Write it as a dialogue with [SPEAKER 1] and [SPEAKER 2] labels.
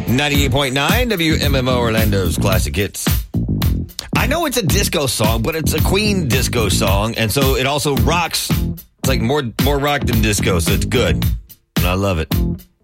[SPEAKER 1] 98.9 WMMO Orlando's Classic Hits. I know it's a disco song, but it's a Queen disco song, and so it also rocks. It's like more rock than disco, so it's good. And I love it.